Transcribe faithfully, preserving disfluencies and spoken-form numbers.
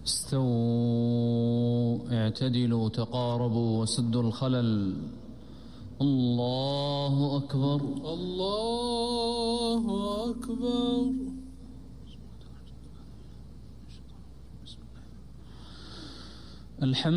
استووا اعتدلوا تقاربوا وسدوا الخلل. الله أكبر الله أكبر. الحمد